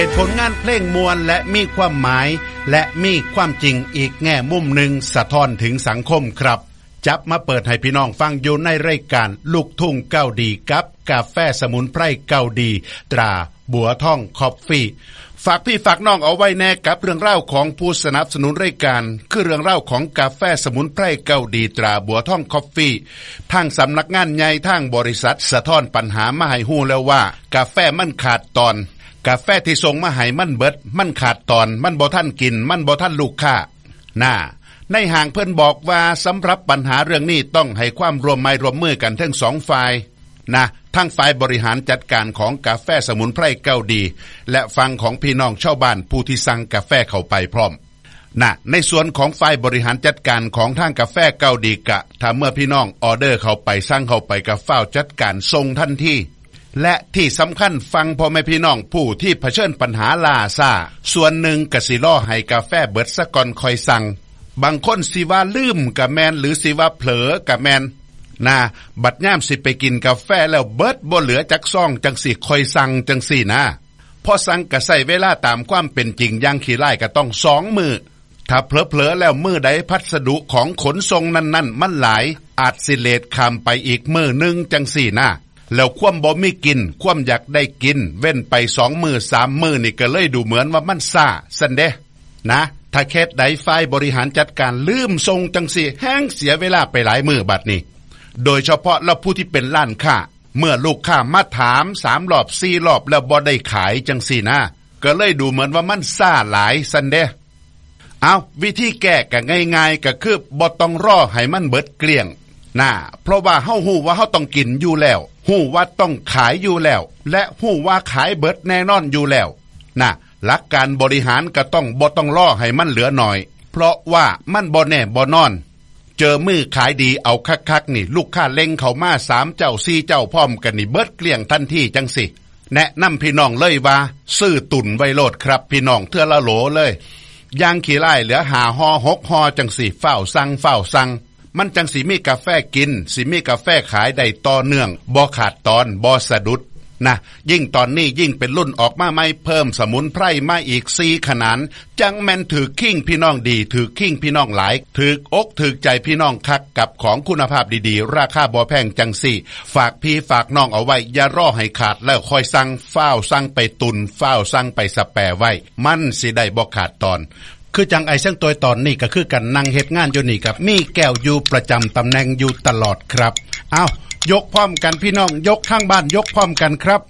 ผลงานเพลงมวลและมีความหมายและมีความจริงอีกแง่มุมหนึ่งสะท้อนถึงสังคมครับจับมาเปิดให้พี่น้องฟังอยู่ในรายการลูกทุ่งเก้าดีกับกาแฟสมุนไพรเก้าดีตราบัวท่องคอฟฟี่ฝากพี่ฝากน้องเอาไว้แน่กับเรื่องเล่าของผู้สนับสนุนรายการคือเรื่องเล่าของกาแฟสมุนไพรเก้าดีตราบัวท่องคอฟฟี่ทางสำนักงานใหญ่ทางบริษัทสะท้อนปัญหามาให้ฮู้แล้วว่ากาแฟมันขาดตอนกาแฟที่ส่งมาให้มันเบิดมันขาดตอนมันบ่ทันกินมันบ่ทันลูกค้าในห้างเพิ่นบอกว่าสำหรับปัญหาเรื่องนี้ต้องให้ความร่วมไม้ร่วมมือกันทั้งสองฝ่ายทั้งฝ่ายบริหารจัดการของกาแฟสมุนไพรเก้าดีและฟังของพี่น้องชาวบ้านผู้ที่สั่งกาแฟเข้าไปพร้อมในส่วนของฝ่ายบริหารจัดการของทางกาแฟเก้าดีกะถ้าเมื่อพี่น้องออเดอร์เข้าไปสั่งเข้าไปกาแฟจัดการส่งทันทีและที่สำคัญฟังพ่อแม่พี่น้องผู้ที่เผชิญปัญหาล่าซ่าส่วนหนึ่งก็สิรอให้กาแฟเบิดซะก่อนค่อยสั่งบางคนสิว่าลืมกะแมนหรือสิว่าเผลอกะแมนบัดย่ามสิไปกินกาแฟแล้วเบิดบ่เหลือจักซ่องจังสิค่อยสั่งจังสิพอสั่งก็ใช้เวลาตามความเป็นจริงอย่างขี้ไล่ก็ต้อง2 มื้อถ้าเผลอๆแล้วมื้อใดพัสดุของขนส่งนั้นๆมันหลายอาจสิเลทข้ามไปอีกมื้อนึงจังสิแล้วความบ่มีกินความอยากได้กินเว้นไป2 มื้อ3 มื้อนี่ก็เลยดูเหมือนว่ามันซ่าซั่นเด้ถ้าเคสใดฝ่ายบริหารจัดการลืมส่งจังสิแห้งเสียเวลาไปหลายมื้อบัดนี้โดยเฉพาะแล้วผู้ที่เป็นร้านค้าเมื่อลูกค้ามาถาม3 รอบ4 รอบแล้วบ่ได้ขายจังสิก็เลยดูเหมือนว่ามันซ่าหลายซั่นเด้วิธีแก้ก็ง่ายๆก็คือบ่ต้องรอให้มันเบิดเกลี้ยงเพราะว่าเฮาฮู้ว่าเฮาต้องกินอยู่แล้วฮู้ว่าต้องขายอยู่แล้วและฮู้ว่าขายเบิดแน่นอนอยู่แล้วหลักการบริหารก็ต้องบ่ต้องรอให้มันเหลือหน่อยเพราะว่ามันบ่แน่บ่นอนเจอมือขายดีเอาคักๆนี่ลูกค้าเล็งเข้ามา3 เจ้า4 เจ้าพร้อมกันนี่เบิดเกลี้ยงทันทีจังสิแนะนำพี่น้องเลยว่าซื้อตุ่นไว้โลดครับพี่น้องเทื่อละโหลเลยย่างขี้ไล่เหลือ5 ห่อ6 ห่อจังสิเฝ้าสั่งมันจังสิมีกาแฟกินสิมีกาแฟขายได้ต่อเนื่องบ่ขาดตอนบ่สะดุดยิ่งตอนนี้ยิ่งเป็นรุ่นออกมาใหม่เพิ่มสมุนไพรมาอีก4 ขนาดจังแม่นถือขิ้งพี่น้องดีถือขิ้งพี่น้องหลายถือกถือใจพี่น้องคักกับของคุณภาพดีๆราคาบ่แพงจังสี่ฝากพี่ฝากน้องเอาไว้อย่ารอให้ขาดแล้วค่อยสั่งฟ้าวสั่งไปตุนฟ้าวสั่งไปสแปร์ไว้มันสิได้บ่ขาดตอนคือจังไอ้เส้นตัวตอนนี้ก็คือกันนั่งเฮ็ดงานอยู่นี่ครับมีแก้วอยู่ประจำตำแหน่งอยู่ตลอดครับยกพร้อมกันพี่น้องยกข้างบ้านยกพร้อมกันครับ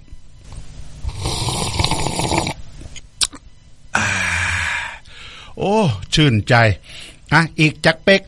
โอ้ชื่นใจอีกจักเป๊ก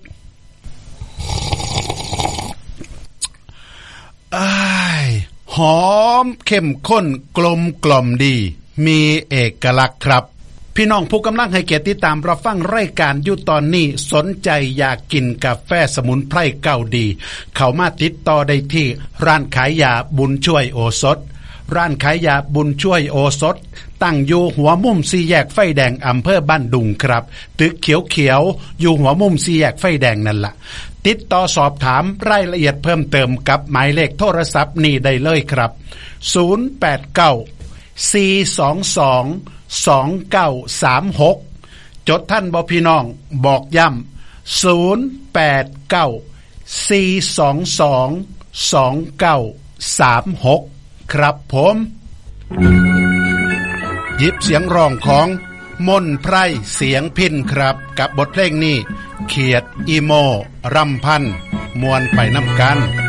หอมเข้มข้นกลมกล่อมดีมีเอกลักษณ์ครับพี่น้องผู้กำลังให้เกียรติติดตามรับฟังรายการอยู่ตอนนี้สนใจอยากกินกาแฟสมุนไพรเก้าดีเข้ามาติดต่อได้ที่ร้านขายยาบุญช่วยโอสถร้านขายยาบุญช่วยโอสถตั้งอยู่หัวมุม4 แยกไฟแดงอำเภอบ้านดุงครับตึกเขียวๆอยู่หัวมุม4 แยกไฟแดงนั่นล่ะติดต่อสอบถามรายละเอียดเพิ่มเติมกับหมายเลขโทรศัพท์นี้ได้เลยครับ089 422 2936จดท่านบ่พี่น้องบอกย้ำ089 422 2936ครับผมหยิบเสียงร้องของมนไพรเสียงพินครับกับบทเพลงนี้เขียดอีโมรำพันมวนไปน้ำกัน